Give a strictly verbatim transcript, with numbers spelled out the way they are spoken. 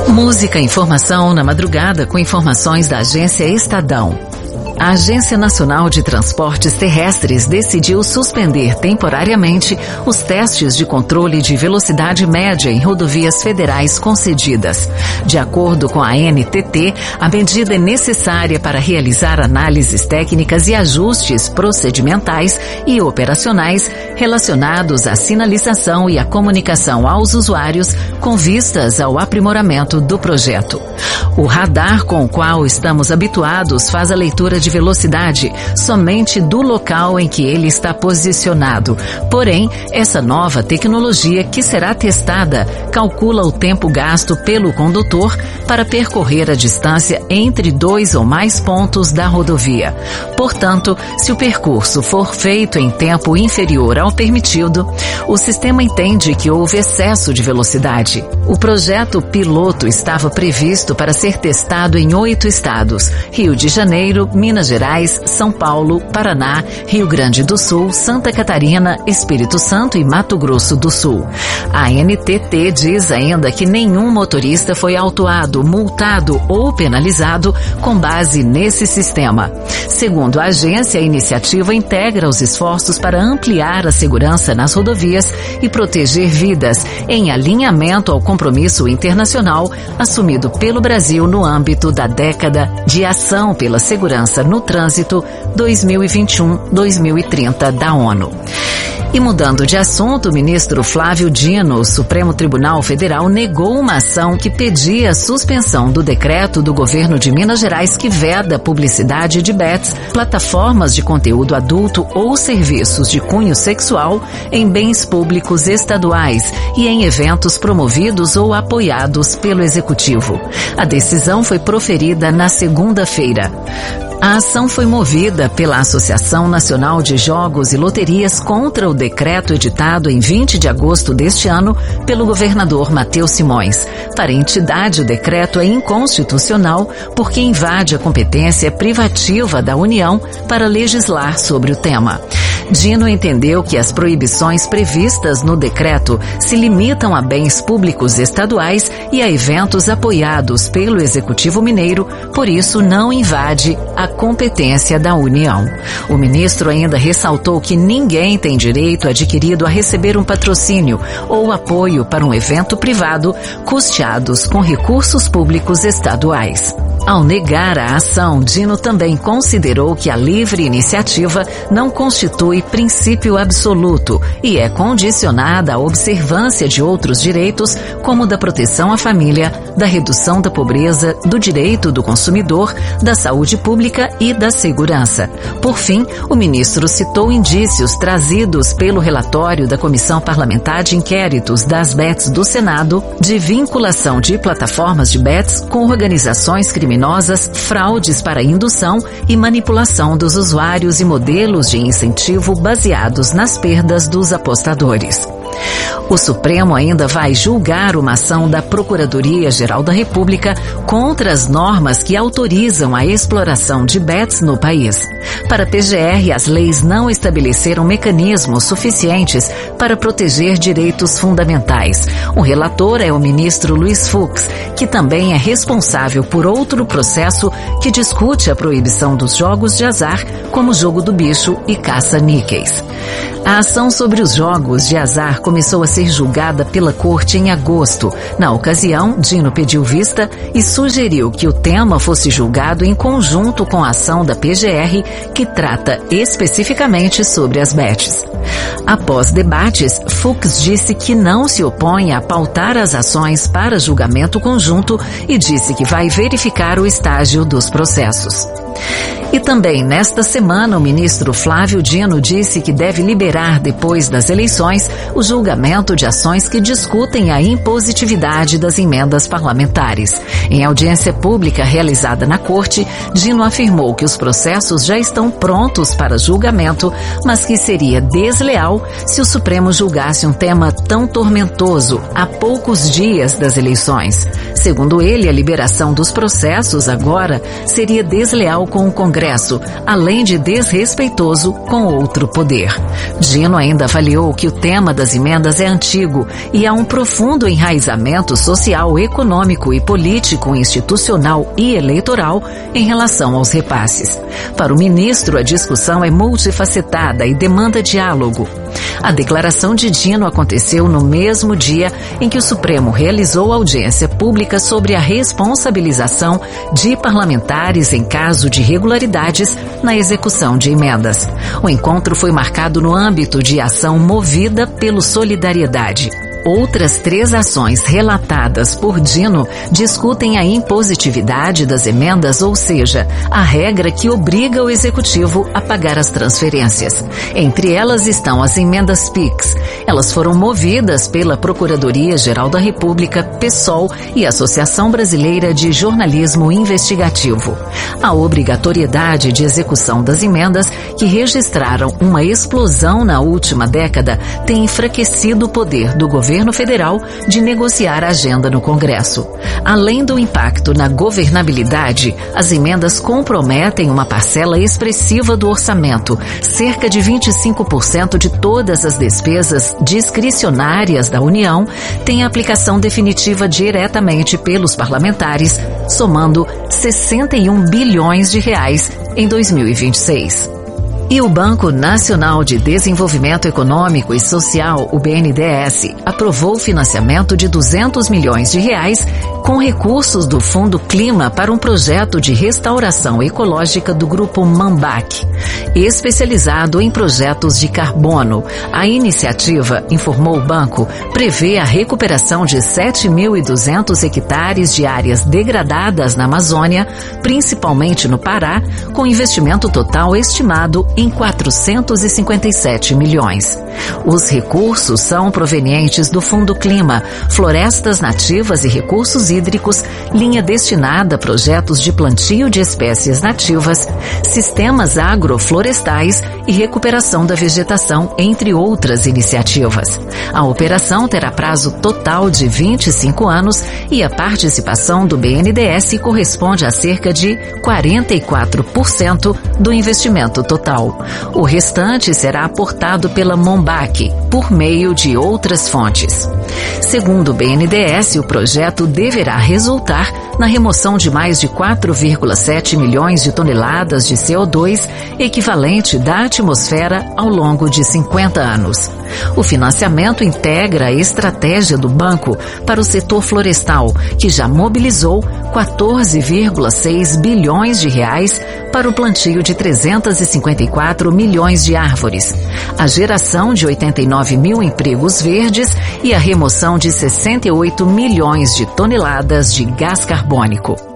Música e informação na madrugada com informações da Agência Estadão. A Agência Nacional de Transportes Terrestres decidiu suspender temporariamente os testes de controle de velocidade média em rodovias federais concedidas. De acordo com a N T T, a medida é necessária para realizar análises técnicas e ajustes procedimentais e operacionais relacionados à sinalização e à comunicação aos usuários com vistas ao aprimoramento do projeto. O radar com o qual estamos habituados faz a leitura de velocidade somente do local em que ele está posicionado. Porém, essa nova tecnologia que será testada calcula o tempo gasto pelo condutor para percorrer a distância entre dois ou mais pontos da rodovia. Portanto, se o percurso for feito em tempo inferior ao permitido, o sistema entende que houve excesso de velocidade. O projeto piloto estava previsto para ser testado em oito estados: Rio de Janeiro, Minas Gerais, São Paulo, Paraná, Rio Grande do Sul, Santa Catarina, Espírito Santo e Mato Grosso do Sul. A N T T diz ainda que nenhum motorista foi autuado, multado ou penalizado com base nesse sistema. Segundo a agência, a iniciativa integra os esforços para ampliar a segurança nas rodovias e proteger vidas, em alinhamento ao compromisso internacional assumido pelo Brasil no âmbito da década de ação pela segurança no trânsito dois mil e vinte e um a dois mil e trinta da ONU. E mudando de assunto, o ministro Flávio Dino, o Supremo Tribunal Federal, negou uma ação que pedia a suspensão do decreto do governo de Minas Gerais que veda a publicidade de bets, plataformas de conteúdo adulto ou serviços de cunho sexual em bens públicos estaduais e em eventos promovidos ou apoiados pelo Executivo. A decisão foi proferida na segunda-feira. A ação foi movida pela Associação Nacional de Jogos e Loterias contra o decreto editado em vinte de agosto deste ano pelo governador Matheus Simões. Para a entidade, o decreto é inconstitucional porque invade a competência privativa da União para legislar sobre o tema. Dino entendeu que as proibições previstas no decreto se limitam a bens públicos estaduais e a eventos apoiados pelo Executivo Mineiro, por isso não invade a competência da União. O ministro ainda ressaltou que ninguém tem direito adquirido a receber um patrocínio ou apoio para um evento privado custeados com recursos públicos estaduais. Ao negar a ação, Dino também considerou que a livre iniciativa não constitui princípio absoluto e é condicionada à observância de outros direitos, como da proteção à família, da redução da pobreza, do direito do consumidor, da saúde pública e da segurança. Por fim, o ministro citou indícios trazidos pelo relatório da Comissão Parlamentar de Inquéritos das Bets do Senado de vinculação de plataformas de bets com organizações criminosas criminosas, fraudes para indução e manipulação dos usuários e modelos de incentivo baseados nas perdas dos apostadores. O Supremo ainda vai julgar uma ação da Procuradoria-Geral da República contra as normas que autorizam a exploração de bets no país. Para a P G R, as leis não estabeleceram mecanismos suficientes para proteger direitos fundamentais. O relator é o ministro Luiz Fux, que também é responsável por outro processo que discute a proibição dos jogos de azar, como jogo do bicho e caça-níqueis. A ação sobre os jogos de azar começou a ser julgada pela Corte em agosto. Na ocasião, Dino pediu vista e sugeriu que o tema fosse julgado em conjunto com a ação da P G R, que trata especificamente sobre as bets. Após debates, Fux disse que não se opõe a pautar as ações para julgamento conjunto e disse que vai verificar o estágio dos processos. E também nesta semana o ministro Flávio Dino disse que deve liberar depois das eleições o julgamento de ações que discutem a impositividade das emendas parlamentares. Em audiência pública realizada na Corte, Dino afirmou que os processos já estão prontos para julgamento, mas que seria desleal se o Supremo julgasse um tema tão tormentoso a poucos dias das eleições. Segundo ele, a liberação dos processos agora seria desleal desleal com o Congresso, além de desrespeitoso com outro poder. Dino ainda avaliou que o tema das emendas é antigo e há um profundo enraizamento social, econômico e político, institucional e eleitoral em relação aos repasses. Para o ministro, a discussão é multifacetada e demanda diálogo. A declaração de Dino aconteceu no mesmo dia em que o Supremo realizou audiência pública sobre a responsabilização de parlamentares em caso de irregularidades na execução de emendas. O encontro foi marcado no âmbito de ação movida pelo Solidariedade. Outras três ações relatadas por Dino discutem a impositividade das emendas, ou seja, a regra que obriga o Executivo a pagar as transferências. Entre elas estão as emendas PIX. Elas foram movidas pela Procuradoria-Geral da República, PSOL e Associação Brasileira de Jornalismo Investigativo. A obrigatoriedade de execução das emendas, que registraram uma explosão na última década, tem enfraquecido o poder do governo governo federal de negociar a agenda no Congresso. Além do impacto na governabilidade, as emendas comprometem uma parcela expressiva do orçamento. Cerca de vinte e cinco por cento de todas as despesas discricionárias da União têm aplicação definitiva diretamente pelos parlamentares, somando sessenta e um bilhões de reais em dois mil e vinte e seis. E o Banco Nacional de Desenvolvimento Econômico e Social, o B N D E S, aprovou o financiamento de duzentos milhões de reais com recursos do Fundo Clima para um projeto de restauração ecológica do Grupo Mambac, especializado em projetos de carbono. A iniciativa, informou o banco, prevê a recuperação de sete mil e duzentos hectares de áreas degradadas na Amazônia, principalmente no Pará, com investimento total estimado em quatrocentos e cinquenta e sete milhões. Os recursos são provenientes do Fundo Clima, florestas nativas e recursos hídricos, linha destinada a projetos de plantio de espécies nativas, sistemas agroflorestais e recuperação da vegetação, entre outras iniciativas. A operação terá prazo total de vinte e cinco anos e a participação do B N D E S corresponde a cerca de quarenta e quatro por cento do investimento total. O restante será aportado pela Mombac, por meio de outras fontes. Segundo o B N D E S, o projeto deverá resultar na remoção de mais de quatro vírgula sete milhões de toneladas de C O dois, equivalente da atmosfera, ao longo de cinquenta anos. O financiamento integra a estratégia do banco para o setor florestal, que já mobilizou quatorze vírgula seis bilhões de reais para o plantio de trezentos e cinquenta e quatro milhões de árvores, a geração de oitenta e nove mil empregos verdes e a remoção de sessenta e oito milhões de toneladas de gás carbônico.